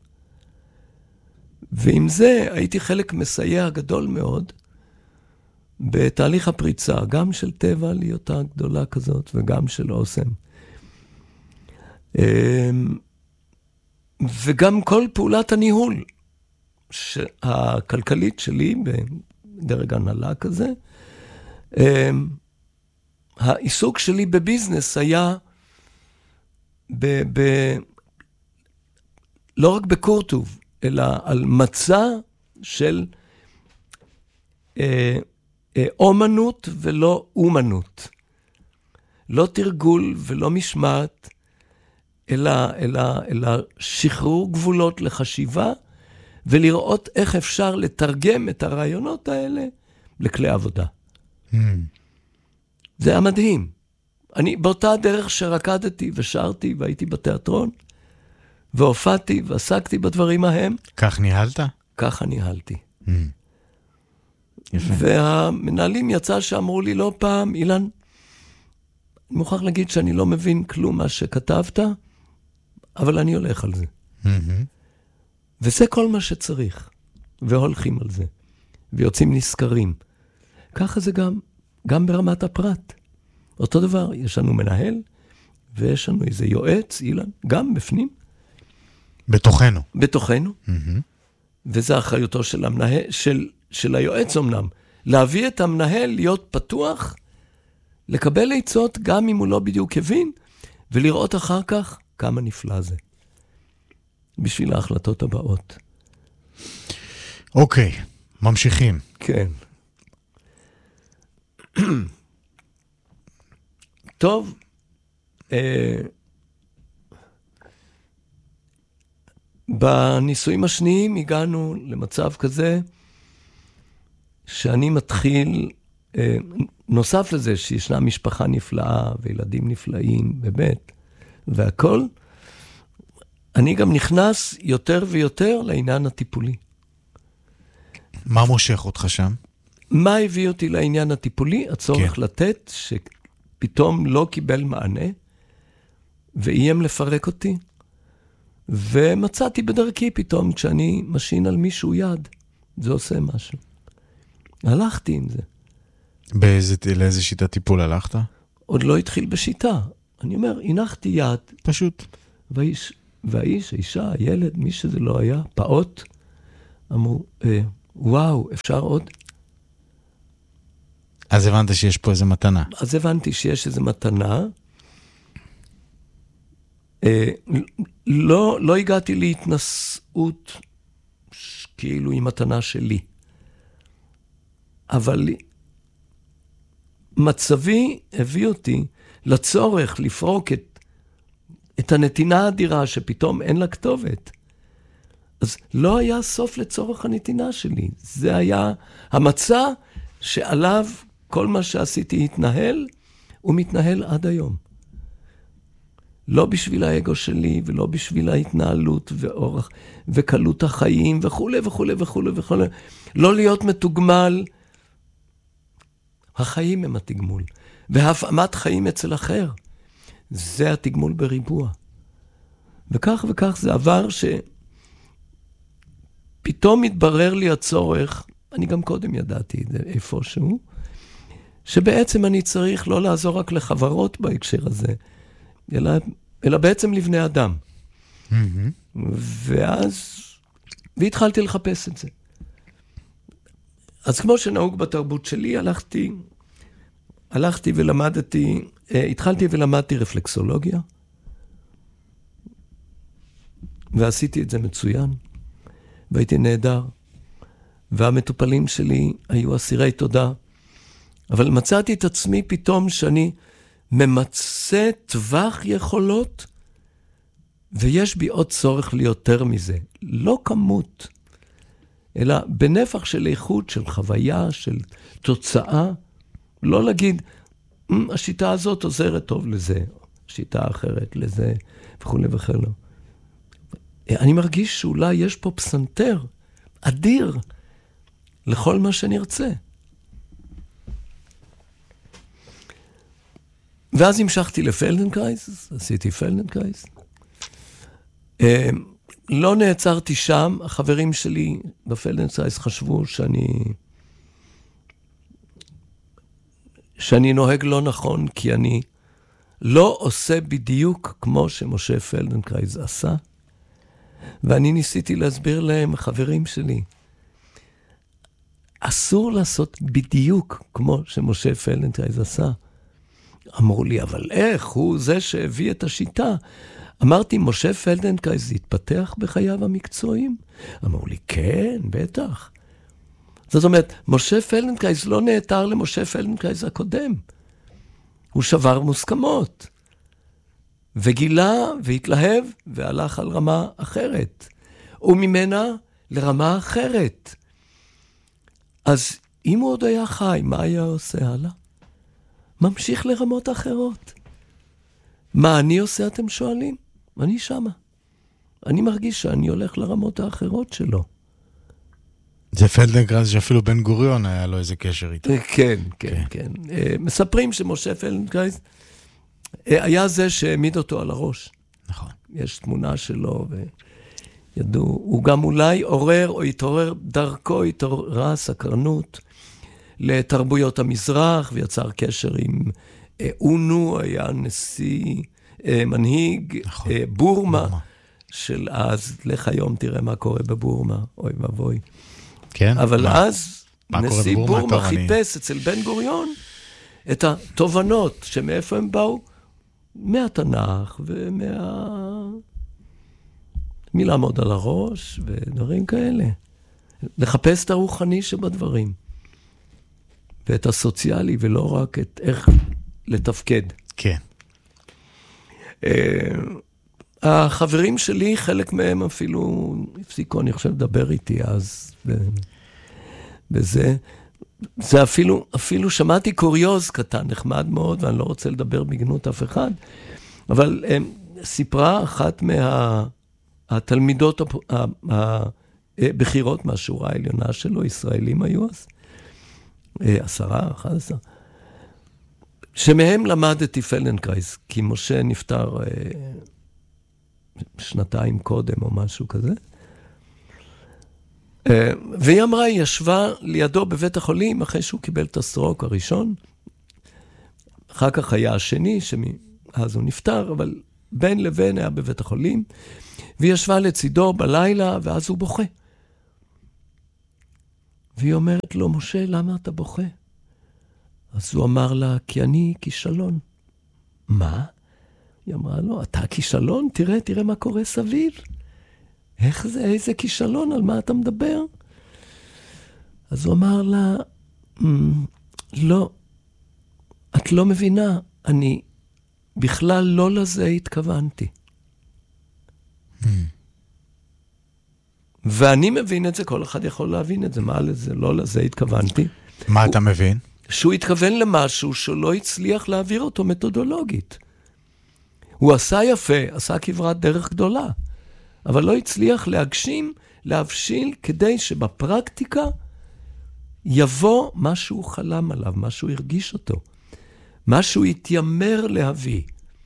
ועם זה הייתי חלק מסייע גדול מאוד בתהליך הפריצה, גם של טבע להיותה גדולה כזאת, וגם של אוסם. וגם כל פעולת הניהול הכלכלית שלי, בדרג הנהלה כזה, העיסוק שלי בביזנס היה לא רק בקורטוב, אלא על מצע של אומנות ולא אומנות. לא תרגול ולא משמעת, אלא שחרור גבולות לחשיבה, ולראות איך אפשר לתרגם את הרעיונות האלה לכלי עבודה. זה היה מדהים. אני באותה דרך שרקדתי ושרתי והייתי בתיאטרון, והופעתי ועסקתי בדברים ההם. כך ניהלת? ככה ניהלתי. יפה. והמנהלים יצא שאמרו לי לא פעם, אילן, אני מוכרח להגיד שאני לא מבין כלום מה שכתבת, אבל אני הולך על זה. וזה כל מה שצריך, והולכים על זה, ויוצאים נזכרים. ככה זה גם ברמת הפרט. אותו דבר, יש לנו מנהל, ויש לנו איזה יועץ, אילן, גם בפנים. בתוכנו. בתוכנו. וזה אחריותו של המנהל, של היועץ אמנם, להביא את המנהל להיות פתוח, לקבל עצות גם אם הוא לא בדיוק הבין, ולראות אחר כך כמה נפלא זה. בשביל ההחלטות הבאות. אוקיי, ממשיכים. כן. טוב, בניסויים השניים הגענו למצב כזה, שאני מתחיל, נוסף לזה שישנה משפחה נפלאה וילדים נפלאים, באמת, והכל, אני גם נכנס יותר ויותר לעניין הטיפולי. מה מושך אותך שם? מה הביא אותי לעניין הטיפולי? הצורך לתת, שפתאום לא קיבל מענה, ואיים לפרק אותי, ומצאתי בדרכי פתאום, כשאני משין על מישהו יד, זה עושה משהו. הלכתי עם זה. לאיזה שיטת טיפול הלכת? עוד לא התחיל בשיטה. אני אומר, הנחתי יד. פשוט. והאיש, האישה, הילד, מי שזה לא היה, פעוט, אמרו, וואו, אפשר עוד? אז הבנת שיש פה איזו מתנה. אז הבנתי שיש איזו מתנה. לא הגעתי להתנסות כאילו היא מתנה שלי. אבל מצבי הביא אותי לצורך לפרוק את הנתינה האדירה שפתאום אין לה כתובת. אז לא היה סוף לצורך הנתינה שלי. זה היה המצע שעליו כל מה שעשיתי התנהל, הוא מתנהל עד היום. לא בשביל האגו שלי, ולא בשביל ההתנהלות ואורח, וקלות החיים, וכו' וכו' וכו' וכו'. לא להיות מתוגמל. החיים הם התגמול. והפעמת חיים אצל אחר. זה התגמול בריבוע. וכך וכך זה עבר שפתאום מתברר לי הצורך, אני גם קודם ידעתי את זה איפשהו, שבעצם אני צריך לא לעזור רק לחברות בהקשר הזה, אלא בעצם לבני אדם. והתחלתי לחפש את זה. אז כמו שנהוג בתרבות שלי, הלכתי ולמדתי, התחלתי ולמדתי רפלקסולוגיה, ועשיתי את זה מצוין, והייתי נהדר, והמטופלים שלי היו אסירי תודה, אבל מצאתי את עצמי פתאום שאני ממצא טווח יכולות, ויש בי עוד צורך ליותר מזה. לא כמות, אלא בנפח של איכות, של חוויה, של תוצאה. לא להגיד, השיטה הזאת עוזרת טוב לזה, השיטה האחרת לזה, וכו' וכו'. אני מרגיש שאולי יש פה פסנתר אדיר לכל מה שנרצה. ואז המשכתי לפלדנקרייס, עשיתי פלדנקרייס. לא נעצרתי שם, החברים שלי בפלדנקרייס חשבו שאני נוהג לא נכון, כי אני לא עושה בדיוק כמו שמשה פלדנקרייס עשה, ואני ניסיתי להסביר להם, החברים שלי, אסור לעשות בדיוק כמו שמשה פלדנקרייס עשה. אמרו לי, אבל איך? הוא זה שהביא את השיטה. אמרתי, משה פלדנקרייס התפתח בחייו המקצועיים? אמרו לי, כן, בטח. זאת אומרת, משה פלדנקרייס לא נעתר למשה פלדנקרייס הקודם. הוא שבר מוסכמות. וגילה והתלהב והלך על רמה אחרת. וממנה לרמה אחרת. אז אם הוא עוד היה חי, מה היה עושה הלאה? ממשיך לרמות אחרות. מה אני עושה, אתם שואלים? אני שמה. אני מרגיש שאני הולך לרמות האחרות שלו. זה פלדנקרייס שאפילו בן גוריון היה לו איזה קשר איתו. כן, כן, כן. מספרים שמשה פלדנקרייס היה זה שהעמיד אותו על הראש. נכון. יש תמונה שלו וידעו. הוא גם אולי עורר או התעורר דרכו, התעוררה סקרנות לתרבויות המזרח, ויצר קשר עם אונו, היה נשיא, מנהיג, נכון, בורמה של אז. לך היום תראה מה קורה בבורמה, אוי ואבוי. כן? אבל אז נשיא בורמה חיפש אצל בן גוריון את התובנות שמאיפה הם באו, מהתנ"ך מלעמוד על הראש ודברים כאלה. לחפש את הרוחני שבדברים. ואת הסוציאלי, ולא רק את איך לתפקד. כן. החברים שלי, חלק מהם אפילו הפסיקו, אני חושב, לדבר איתי אז. וזה, זה אפילו שמעתי קוריוז קטן, נחמד מאוד, ואני לא רוצה לדבר בגנות אף אחד, אבל סיפרה אחת מהתלמידות הבכירות מהשורה העליונה שלו, ישראלים היו אז, 10, 11, שמהם למדתי פלדנקרייס, כי משה נפטר שנתיים קודם או משהו כזה. והיא אמרה, היא ישבה לידו בבית החולים, אחרי שהוא קיבל את הסטרוק הראשון. אחר כך היה השני, אז הוא נפטר, אבל בין לבין היה בבית החולים, והיא ישבה לצידו בלילה, ואז הוא בוכה. והיא אומרת לו, משה, למה אתה בוכה? אז הוא אמר לה, כי אני כישלון. מה? היא אמרה לו, אתה כישלון? תראה מה קורה סביב. איך זה? איזה כישלון? על מה אתה מדבר? אז הוא אמר לה, לא, את לא מבינה, אני בכלל לא לזה התכוונתי. ואני מבין את זה, כל אחד יכול להבין את זה, מה לזה, לא לזה התכוונתי. מה אתה מבין? שהוא התכוון למשהו שלא הצליח להעביר אותו מתודולוגית. הוא עשה יפה, עשה כברת דרך גדולה, אבל לא הצליח להגשים, להבשיל, כדי שבפרקטיקה יבוא מה שהוא חלם עליו, מה שהוא הרגיש אותו, מה שהוא התיימר להביא.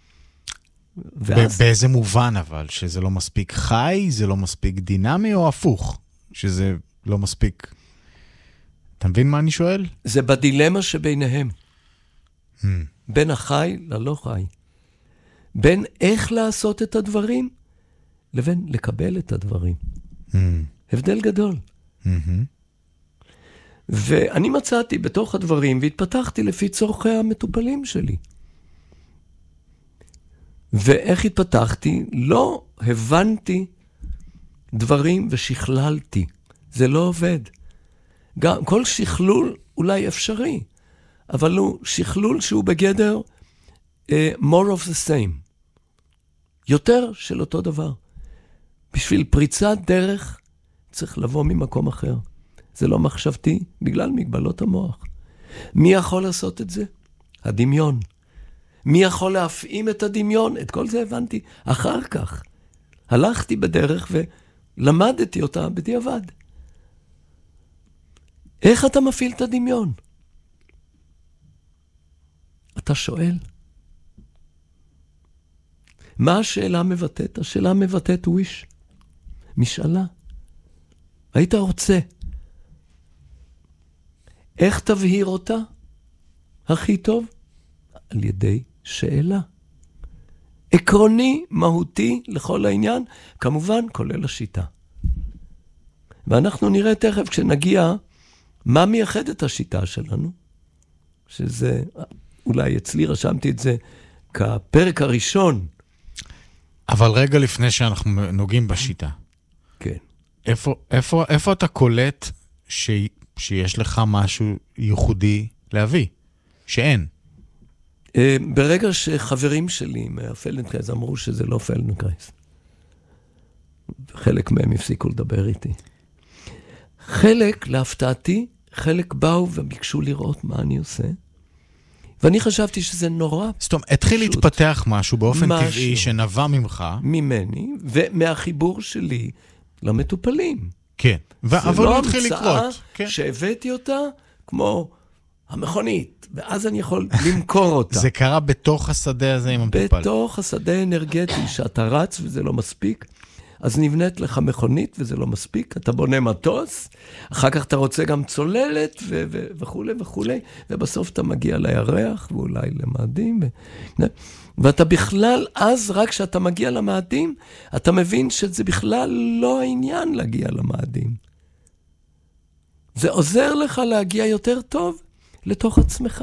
באיזה מובן אבל? שזה לא מספיק חי, זה לא מספיק דינמי, או הפוך? שזה לא מספיק... אתה מבין מה אני שואל? זה בדילמה שביניהם. בין החי ללא חי. בין איך לעשות את הדברים, לבין לקבל את הדברים. הבדל גדול. ואני מצאתי בתוך הדברים, והתפתחתי לפי צורכי המטופלים שלי. ואיך התפתחתי? לא הבנתי דברים ושכללתי. זה לא עובד. גם כל שכלול אולי אפשרי, אבל הוא שכלול שהוא בגדר more of the same. יותר של אותו דבר. בשביל פריצת דרך צריך לבוא ממקום אחר. זה לא מחשבתי בגלל מגבלות המוח. מי יכול לעשות את זה? הדמיון. מי יכול להפעים את הדמיון? את כל זה הבנתי אחר כך. הלכתי בדרך ולמדתי אותה בדיעבד. איך אתה מפעיל את הדמיון? אתה שואל. מה השאלה מבטאת? השאלה מבטאת wish. משאלה. היית רוצה. איך תבהיר אותה? הכי טוב? על ידי שאלה. עקרוני, מהותי לכל העניין, כמובן כולל השיטה. ואנחנו נראה תכף כשנגיע מה מייחד את השיטה שלנו, שזה, אולי אצלי רשמתי את זה כפרק הראשון. אבל רגע לפני שאנחנו נוגעים בשיטה. כן. איפה אתה קולט שיש לך משהו ייחודי להביא? שאין. ברגע שחברים שלי מהפלדנקרייז אמרו שזה לא פלדנקרייז. חלק מהם הפסיקו לדבר איתי. חלק, להפתעתי, חלק באו וביקשו לראות מה אני עושה. ואני חשבתי שזה נורא פשוט. זאת אומרת, התחיל להתפתח משהו באופן טבעי שנבע ממך. ממני, ומהחיבור שלי למטופלים. כן, אבל הוא התחיל לקרות. זה לא המצאה שהבאתי אותה כמו המכונית, ואז אני יכול למכור אותה. זה קרה בתוך השדה הזה עם המטופל. בתוך השדה האנרגטי שאתה רץ וזה לא מספיק, אז נבנית לך מכונית וזה לא מספיק, אתה בונה מטוס, אחר כך אתה רוצה גם צוללת וכו' וכו', ובסוף אתה מגיע לירח ואולי למאדים, ואתה בכלל, אז רק כשאתה מגיע למאדים, אתה מבין שזה בכלל לא העניין להגיע למאדים. זה עוזר לך להגיע יותר טוב לתוך עצמך.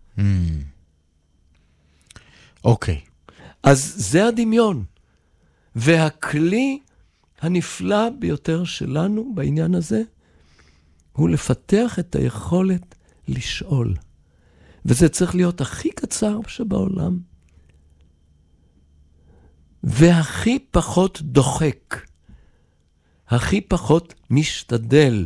אוקיי. אז זה הדמיון. והכלי הנפלא ביותר שלנו בעניין הזה, הוא לפתח את היכולת לשאול. וזה צריך להיות הכי קצר שבעולם. והכי פחות דוחק. הכי פחות משתדל.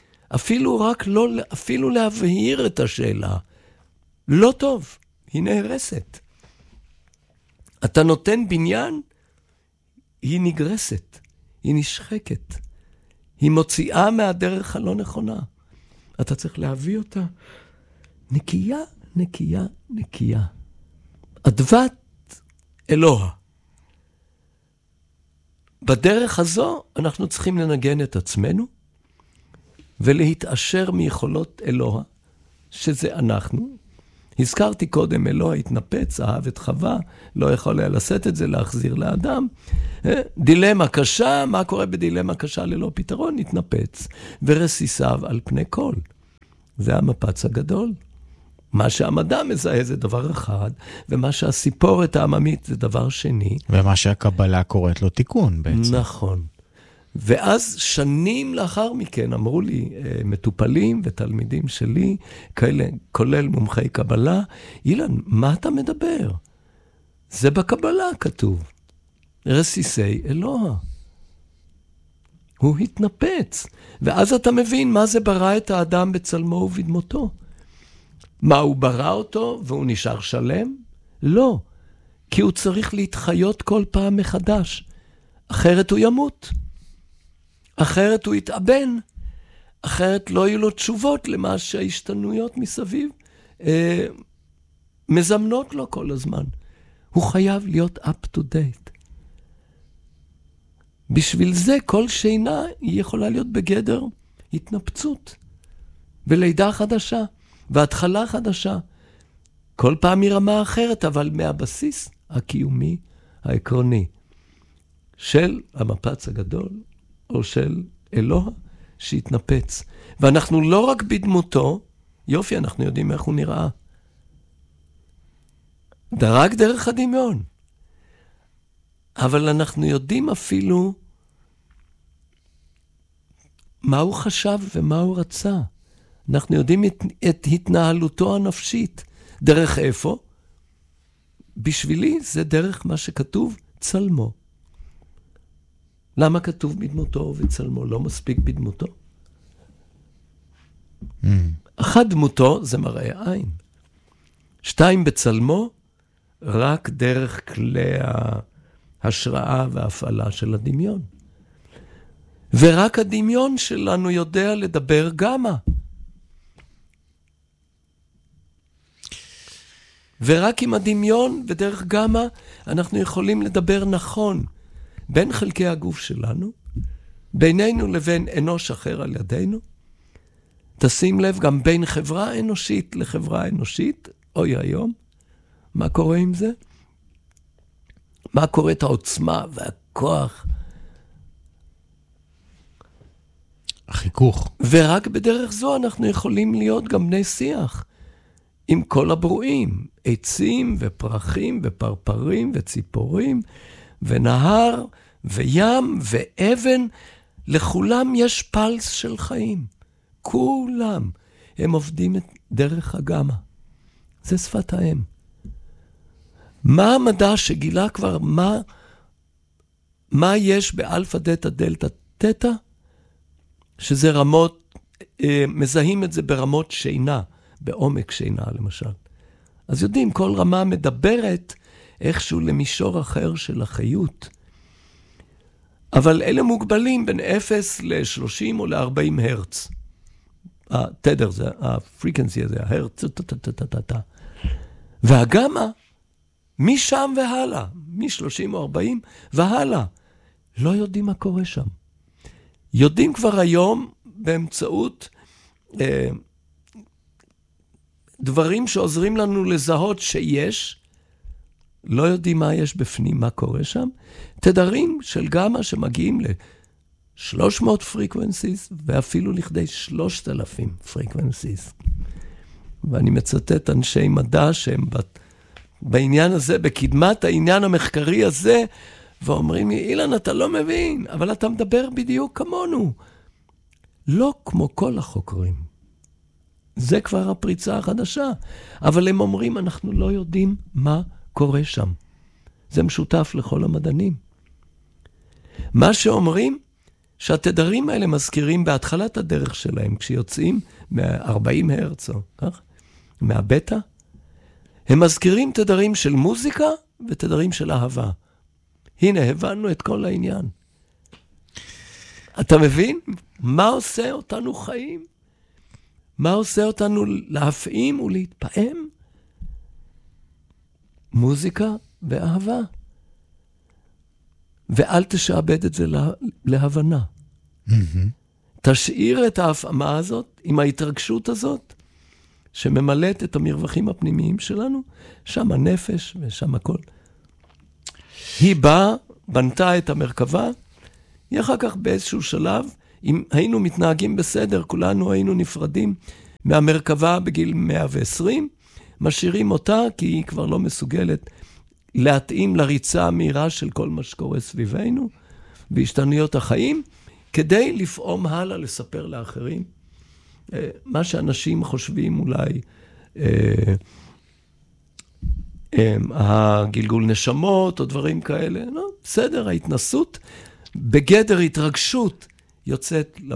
אפילו להבהיר את השאלה. לא טוב, היא נהרסת. אתה נותן בניין, היא נגרסת, היא נשחקת. היא מוציאה מהדרך הלא נכונה. אתה צריך להביא אותה נקייה, נקייה, נקייה. אדוות אלוה. בדרך הזו אנחנו צריכים לנגן את עצמנו, ולהתעשר מיכולות אלוה, שזה אנחנו, הזכרתי קודם, אלוה התנפץ, אהב את חווה, לא יכול היה לשאת את זה, להחזיר לאדם. דילמה קשה, מה קורה בדילמה קשה ללא פתרון? התנפץ, ורסיסיו על פני כל. זה המפץ הגדול. מה שהמדע מזהה זה דבר אחד, ומה שהסיפורת העממית זה דבר שני. ומה שהקבלה קוראת לו תיקון בעצם. נכון. ואז שנים לאחר מכן אמרו לי מטופלים ותלמידים שלי, כאלה, כולל מומחי קבלה, אילן, מה אתה מדבר? זה בקבלה כתוב. רסיסי אלוה. הוא התנפץ. ואז אתה מבין מה זה ברא את האדם בצלמו ובדמותו. מה, הוא ברא אותו והוא נשאר שלם? לא. כי הוא צריך להתחיות כל פעם מחדש. אחרת הוא ימות. אחרת הוא יתאבן. אחרת לא יהיו לו תשובות למה שההשתנויות מסביב מזמנות לו כל הזמן. הוא חייב להיות up to date. בשביל זה כל שינה היא יכולה להיות בגדר התנפצות. ולידה חדשה. והתחלה חדשה. כל פעם מרמה אחרת, אבל מהבסיס הקיומי, העקרוני, של המפץ הגדול, או של אלוה שהתנפץ. ואנחנו לא רק בדמותו, יופי, אנחנו יודעים איך הוא נראה. רק דרך הדמיון. אבל אנחנו יודעים אפילו מה הוא חשב ומה הוא רצה. אנחנו יודעים את התנהלותו הנפשית. דרך איפה? בשבילי זה דרך מה שכתוב צלמו. למה כתוב בדמותו וצלמו? לא מספיק בדמותו. אחת דמותו זה מראה עין. 2 בצלמו, רק דרך כלי ההשראה וההפעלה של הדמיון. ורק הדמיון שלנו יודע לדבר גמה. ורק עם הדמיון ודרך גמה אנחנו יכולים לדבר נכון בין חלקי הגוף שלנו, בינינו לבין אנוש אחר על ידינו. תשים לב גם בין חברה אנושית לחברה אנושית, אוי היום, מה קורה עם זה? מה קורה את העוצמה והכוח? החיכוך. ורק בדרך זו אנחנו יכולים להיות גם בני שיח. עם כל הברואים, עצים ופרחים ופרפרים וציפורים ונהר וים ואבן, לכולם יש פלס של חיים. כולם. הם עובדים את דרך הגמה. זה שפת האם. מה המדע שגילה כבר מה יש באלפא דטא דלתא תטא? שזה רמות, מזהים את זה ברמות שינה. בעומק שינה למשל. אז יודעים, כל רמה מדברת איכשהו למישור אחר של החיות. אבל אלה מוגבלים בין 0 ל-30 או ל-40 הרץ. התדר זה, הפריקנסי הזה, ההרץ, והגמה, משם והלאה, מ-30 או 40 והלאה, לא יודעים מה קורה שם. יודעים כבר היום באמצעות דברים שעוזרים לנו לזהות שיש, לא יודעים מה יש בפנים, מה קורה שם, תדרים של גמה שמגיעים ל-300 פריקוונסיס, ואפילו לכדי 3,000 פריקוונסיס. ואני מצטט אנשי מדע שהם בעניין הזה, בקדמת העניין המחקרי הזה, ואומרים לי, אילן, אתה לא מבין, אבל אתה מדבר בדיוק כמונו. לא כמו כל החוקרים. זה כבר הפריצה החדשה. אבל הם אומרים, אנחנו לא יודעים מה קורה שם. זה משותף לכל המדענים. מה שאומרים, שהתדרים האלה מזכירים בהתחלת הדרך שלהם, כשיוצאים מה-40 הרץ, כך? מהבטא, הם מזכירים תדרים של מוזיקה ותדרים של אהבה. הנה, הבנו את כל העניין. אתה מבין? מה עושה אותנו חיים? מה עושה אותנו להפעים ולהתפעם? מוזיקה ואהבה. ואל תשעבד את זה להבנה. תשאיר את ההפעמה הזאת, עם ההתרגשות הזאת, שממלאת את המרווחים הפנימיים שלנו, שם הנפש ושם הכל. היא באה, בנתה את המרכבה, היא אחר כך באיזשהו שלב, אם היינו מתנהגים בסדר, כולנו היינו נפרדים מהמרכבה בגיל 120, משאירים אותה כי היא כבר לא מסוגלת להתאים לריצה המהירה של כל מה שקורה סביבנו, בהשתנויות החיים, כדי לפעום הלאה, לספר לאחרים. מה שאנשים חושבים אולי, הגלגול נשמות או דברים כאלה, לא, בסדר, ההתנסות בגדר התרגשות יוצאת